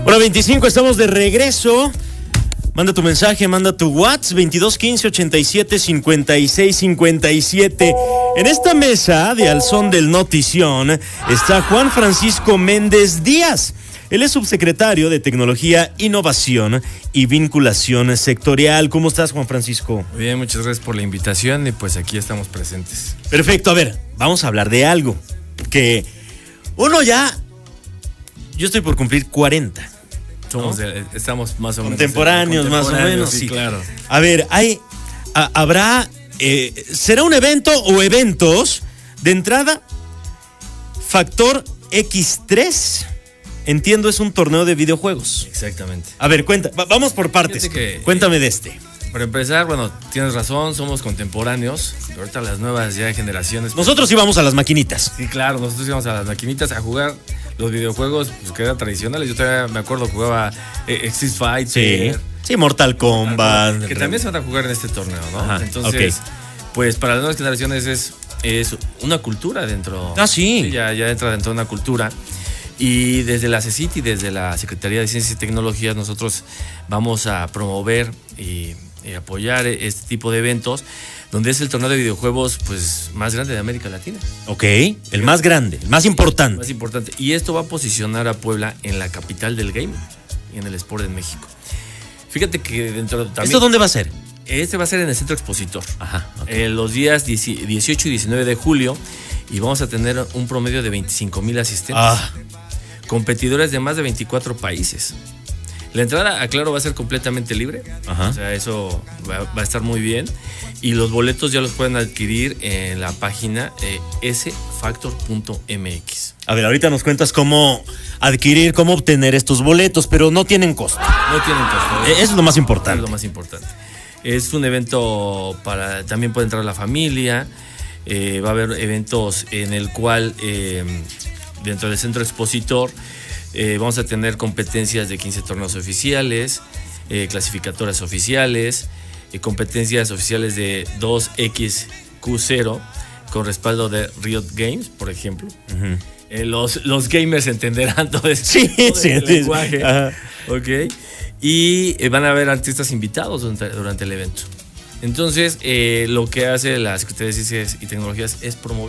1:25, estamos de regreso. Manda tu mensaje, manda tu WhatsApp 2215 87 56 57. En esta mesa de Al Son del Notición está Juan Francisco Méndez Díaz. Él es subsecretario de Tecnología, Innovación y Vinculación Sectorial. ¿Cómo estás, Juan Francisco? Muy bien, muchas gracias por la invitación y pues aquí estamos presentes. Perfecto, a ver, vamos a hablar de algo que uno ya... Yo estoy por cumplir 40. Somos, ¿no? Estamos más o menos contemporáneos, más o menos, sí, claro. A ver, habrá, ¿será un evento o eventos? De entrada, Factor X3, entiendo, es un torneo de videojuegos. Exactamente. A ver, vamos por partes. Cuéntame de este. Para empezar, bueno, tienes razón, somos contemporáneos, pero ahorita las nuevas ya generaciones... Nosotros íbamos a las maquinitas. Sí, claro, nosotros íbamos a las maquinitas a jugar los videojuegos, pues, que eran tradicionales. Yo todavía me acuerdo, jugaba Street Fighter. Sí, Mortal Kombat. Que también se van a jugar en este torneo, ¿no? Ajá, entonces, pues para las nuevas generaciones es una cultura dentro... Ah, sí. Ya entra dentro de una cultura. Y desde la CECIT y desde la Secretaría de Ciencias y Tecnologías nosotros vamos a promover y apoyar este tipo de eventos, donde es el torneo de videojuegos pues más grande de América Latina. Ok, el más grande, el más importante. Más importante. Y esto va a posicionar a Puebla en la capital del gaming y en el sport en México. Fíjate que dentro también... ¿Esto dónde va a ser? Este va a ser en el Centro Expositor. Ajá. Okay. Los días 18 y 19 de julio, y vamos a tener un promedio de 25,000 asistentes. Competidores de más de 24 países. La entrada, aclaro, va a ser completamente libre. Ajá. O sea, eso va a estar muy bien. Y los boletos ya los pueden adquirir en la página sfactor.mx. A ver, ahorita nos cuentas cómo adquirir, cómo obtener estos boletos, pero no tienen costo. No tienen costo. Eso es lo más importante. Es lo más importante. Es un evento para... También puede entrar la familia. Va a haber eventos en el cual, dentro del Centro Expositor, vamos a tener competencias de 15 torneos oficiales, clasificatorias oficiales, competencias oficiales de 2XQ0 con respaldo de Riot Games, por ejemplo. Uh-huh. Los gamers entenderán todo este lenguaje. Ajá. Okay. Y van a haber artistas invitados durante el evento. Entonces, lo que hace la Secretaría de Ciencias y Tecnologías es promover